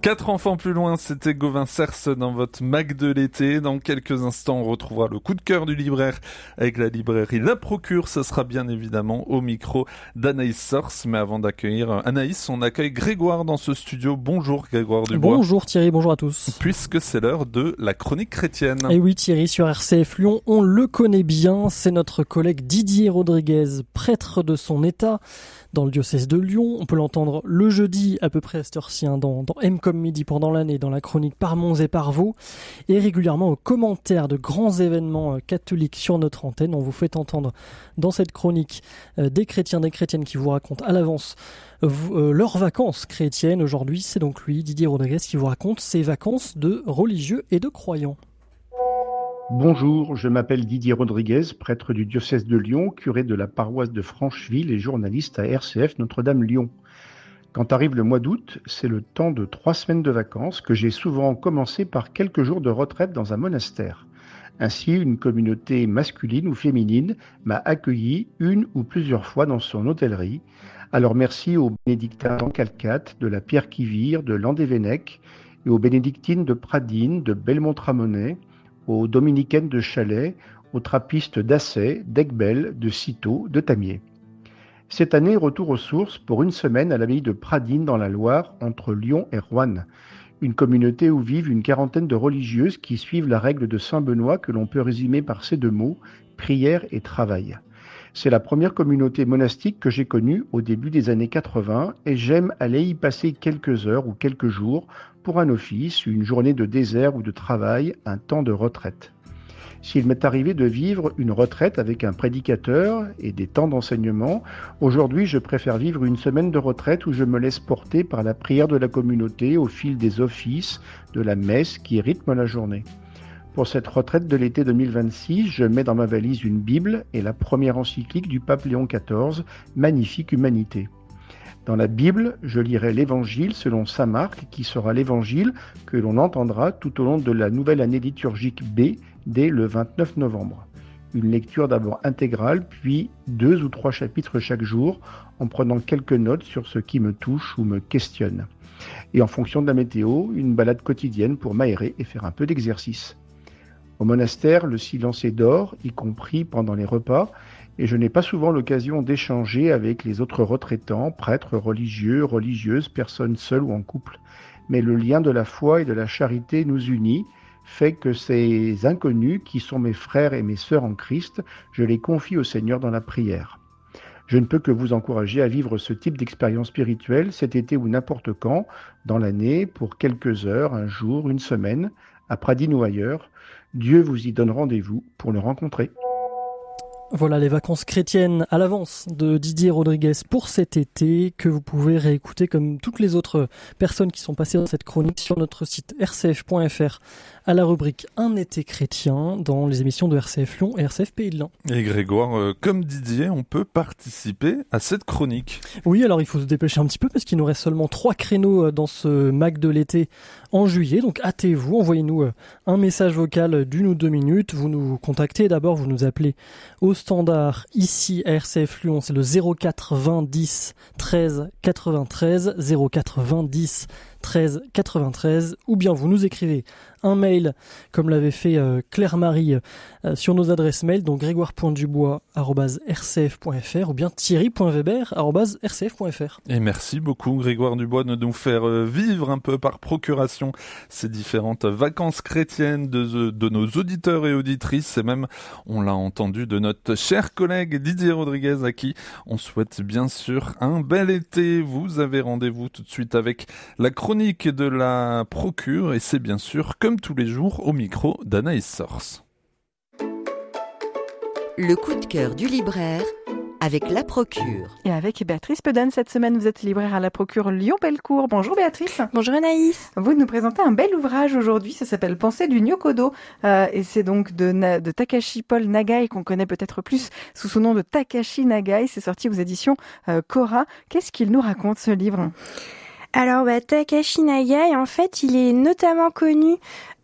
4 enfants plus loin, c'était Gauvin Cers dans votre Mac de l'été. Dans quelques instants, on retrouvera le coup de cœur du libraire avec la librairie La Procure. Ce sera bien évidemment au micro d'Anaïs Sors. Mais avant d'accueillir Anaïs, on accueille Grégoire dans ce studio. Bonjour Grégoire Dubois. Bonjour Thierry, bonjour à tous. Puisque c'est l'heure de la chronique chrétienne. Et oui Thierry, sur RCF Lyon, on le connaît bien. C'est notre collègue Didier Rodriguez, prêtre de son état dans le diocèse de Lyon. On peut l'entendre le jeudi à peu près à cette heure-ci dans M comme midi pendant l'année, dans la chronique Par Monts et par Vaux, et régulièrement aux commentaires de grands événements catholiques sur notre antenne. On vous fait entendre dans cette chronique des chrétiens, des chrétiennes qui vous racontent à l'avance leurs vacances chrétiennes. Aujourd'hui, c'est donc lui, Didier Rodriguez, qui vous raconte ses vacances de religieux et de croyants. Bonjour, je m'appelle Didier Rodriguez, prêtre du diocèse de Lyon, curé de la paroisse de Francheville et journaliste à RCF Notre-Dame-Lyon. Quand arrive le mois d'août, c'est le temps de 3 semaines de vacances que j'ai souvent commencé par quelques jours de retraite dans un monastère. Ainsi, une communauté masculine ou féminine m'a accueilli une ou plusieurs fois dans son hôtellerie. Alors merci aux bénédictins d'Encalcat, de la Pierre-qui-Vire, de Landévennec et aux bénédictines de Pradines, de Belmont-Tramonnet, aux dominicaines de Chalais, aux trappistes d'Assay, d'Aiguebel, de Cîteaux, de Tamier. Cette année, retour aux sources pour une semaine à l'abbaye de Pradines dans la Loire, entre Lyon et Roanne. Une communauté où vivent une quarantaine de religieuses qui suivent la règle de Saint Benoît que l'on peut résumer par ces 2 mots, prière et travail. C'est la première communauté monastique que j'ai connue au début des années 80 et j'aime aller y passer quelques heures ou quelques jours pour un office, une journée de désert ou de travail, un temps de retraite. S'il m'est arrivé de vivre une retraite avec un prédicateur et des temps d'enseignement, aujourd'hui je préfère vivre une semaine de retraite où je me laisse porter par la prière de la communauté au fil des offices, de la messe qui rythme la journée. Pour cette retraite de l'été 2026, je mets dans ma valise une Bible et la première encyclique du pape Léon XIV, Magnifique Humanité. Dans la Bible, je lirai l'Évangile selon saint Marc, qui sera l'Évangile que l'on entendra tout au long de la nouvelle année liturgique B, dès le 29 novembre. Une lecture d'abord intégrale, puis 2 ou 3 chapitres chaque jour, en prenant quelques notes sur ce qui me touche ou me questionne. Et en fonction de la météo, une balade quotidienne pour m'aérer et faire un peu d'exercice. Au monastère, le silence est d'or, y compris pendant les repas, et je n'ai pas souvent l'occasion d'échanger avec les autres retraitants, prêtres, religieux, religieuses, personnes seules ou en couple. Mais le lien de la foi et de la charité nous unit, fait que ces inconnus, qui sont mes frères et mes sœurs en Christ, je les confie au Seigneur dans la prière. Je ne peux que vous encourager à vivre ce type d'expérience spirituelle cet été ou n'importe quand, dans l'année, pour quelques heures, un jour, une semaine, à Pradines ou ailleurs. Dieu vous y donne rendez-vous pour le rencontrer. Voilà les vacances chrétiennes à l'avance de Didier Rodriguez pour cet été, que vous pouvez réécouter comme toutes les autres personnes qui sont passées dans cette chronique sur notre site rcf.fr à la rubrique Un été chrétien dans les émissions de RCF Lyon et RCF Pays de Lyon. Et Grégoire, comme Didier, on peut participer à cette chronique. Oui, alors il faut se dépêcher un petit peu parce qu'il nous reste seulement 3 créneaux dans ce Mac de l'été en juillet. Donc hâtez-vous, envoyez-nous un message vocal d'1 ou 2 minutes. Vous nous contactez d'abord, vous nous appelez au standard ici à RCF Lyon, c'est le 04 20 10 13 93, 04 20 10 13 93, ou bien vous nous écrivez un mail comme l'avait fait Claire-Marie sur nos adresses mail, donc grégoire.dubois@rcf.fr ou bien thierry.weber@rcf.fr. Et merci beaucoup Grégoire Dubois de nous faire vivre un peu par procuration ces différentes vacances chrétiennes de nos auditeurs et auditrices, et même, on l'a entendu, de notre cher collègue Didier Rodriguez, à qui on souhaite bien sûr un bel été. Vous avez rendez-vous tout de suite avec la chronique de la Procure, et c'est bien sûr, comme tous les jours, au micro d'Anaïs Sors. Le coup de cœur du libraire avec La Procure. Et avec Béatrice Pedane, cette semaine, vous êtes libraire à La Procure Lyon-Bellecour. Bonjour Béatrice. Bonjour Anaïs. Vous nous présentez un bel ouvrage aujourd'hui, ça s'appelle Pensée du Nyokodo. Et c'est donc de Takashi Paul Nagai, qu'on connaît peut-être plus sous son nom de Takashi Nagai. C'est sorti aux éditions Cora. Qu'est-ce qu'il nous raconte ce livre ? Alors Takashi Nagai, en fait, il est notamment connu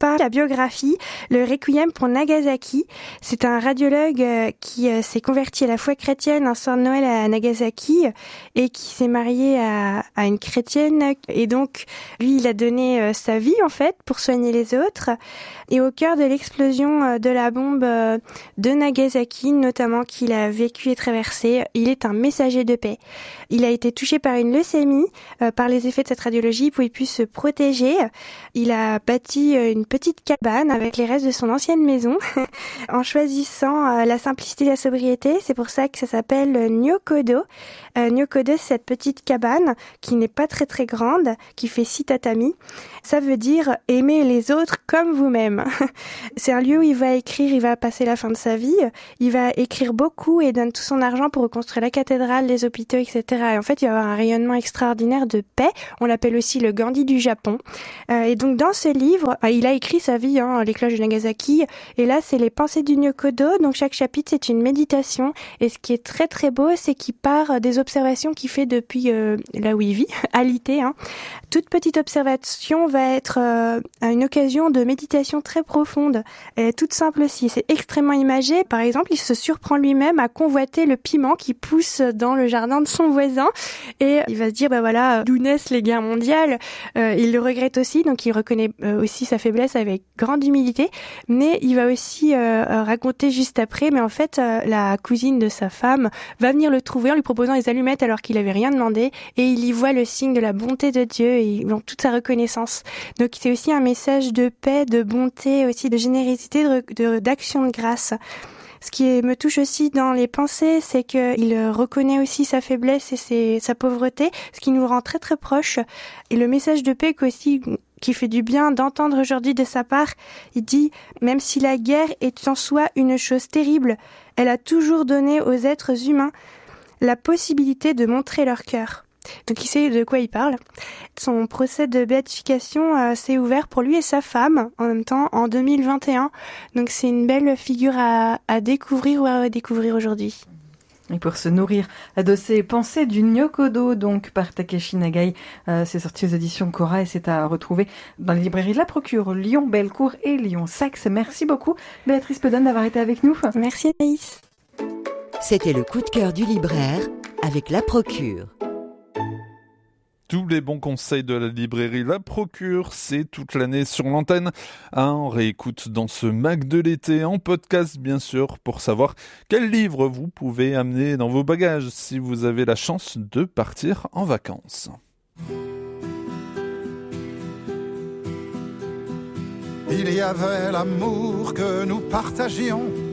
par la biographie Le Requiem pour Nagasaki. C'est un radiologue qui s'est converti à la foi chrétienne un soir de Noël à Nagasaki et qui s'est marié à une chrétienne. Et donc, lui, il a donné sa vie, en fait, pour soigner les autres. Et au cœur de l'explosion de la bombe de Nagasaki, notamment qu'il a vécu et traversé, il est un messager de paix. Il a été touché par une leucémie, par les effets de cette radiologie, pour qu'il puisse se protéger. Il a bâti une petite cabane avec les restes de son ancienne maison, en choisissant la simplicité et la sobriété. C'est pour ça que ça s'appelle Nyokodo. Nyokodo, c'est cette petite cabane qui n'est pas très très grande, qui fait 6 tatamis. Ça veut dire aimer les autres comme vous-même. C'est un lieu où il va écrire, il va passer la fin de sa vie. Il va écrire beaucoup et donne tout son argent pour reconstruire la cathédrale, les hôpitaux, etc. Et en fait, il va avoir un rayonnement extraordinaire de paix. On l'appelle aussi le Gandhi du Japon. Et donc, dans ce livre, il a écrit sa vie, les cloches de Nagasaki. Et là, c'est les pensées du Nyokodo. Donc, chaque chapitre, c'est une méditation. Et ce qui est très, très beau, c'est qu'il part des observations qu'il fait depuis là où il vit, à Lité. Toute petite observation va être une occasion de méditation très profonde. Elle est toute simple aussi. C'est extrêmement imagé. Par exemple, il se surprend lui-même à convoiter le piment qui pousse dans le jardin de son voisin. Et il va se dire, d'où naissent les guerres mondiales. Il le regrette aussi, donc il reconnaît aussi sa faiblesse avec grande humilité. Mais il va aussi raconter juste après, mais en fait, la cousine de sa femme va venir le trouver en lui proposant des allumettes alors qu'il avait rien demandé. Et il y voit le signe de la bonté de Dieu et toute sa reconnaissance. Donc c'est aussi un message de paix, de bonté, aussi de générosité, d'action de grâce. Ce qui me touche aussi dans les pensées, c'est qu'il reconnaît aussi sa faiblesse et sa pauvreté, ce qui nous rend très très proches. Et le message de paix qui fait du bien d'entendre aujourd'hui de sa part, il dit « Même si la guerre est en soi une chose terrible, elle a toujours donné aux êtres humains la possibilité de montrer leur cœur. » Donc il sait de quoi il parle. Son procès de béatification s'est ouvert pour lui et sa femme en même temps en 2021. Donc c'est une belle figure à découvrir ou à redécouvrir aujourd'hui. Et pour se nourrir de ces pensées du Nyokodo, donc par Takeshi Nagai, c'est sorti aux éditions Cora et c'est à retrouver dans les librairies de la Procure, Lyon Bellecour et Lyon Saxe. Merci beaucoup Béatrice Pedone d'avoir été avec nous. Merci Anaïs. C'était le coup de cœur du libraire avec la Procure. Tous les bons conseils de la librairie La Procure, c'est toute l'année sur l'antenne. On réécoute dans ce Mac de l'été, en podcast bien sûr, pour savoir quel livre vous pouvez amener dans vos bagages si vous avez la chance de partir en vacances. Il y avait l'amour que nous partagions